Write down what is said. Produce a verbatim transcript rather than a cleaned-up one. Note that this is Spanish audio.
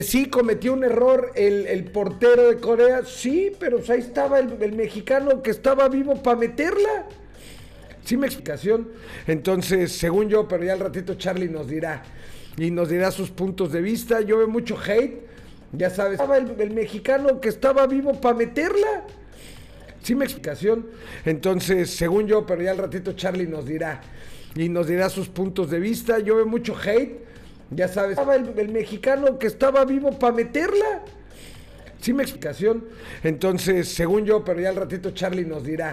Sí, cometió un error el, el portero de Corea, sí, pero pues ahí estaba el, el mexicano que estaba vivo para meterla. Sí, me explicación. Entonces, según yo, pero ya al ratito Charlie nos dirá y nos dirá sus puntos de vista. Yo veo mucho hate, ya sabes. Estaba el, el mexicano que estaba vivo para meterla. Sí, me explicación. Entonces, según yo, pero ya al ratito Charlie nos dirá y nos dirá sus puntos de vista. Yo veo mucho hate, ya sabes. Estaba el, el mexicano que estaba vivo para meterla. Sí, me explicación. Entonces, según yo, pero ya al ratito Charlie nos dirá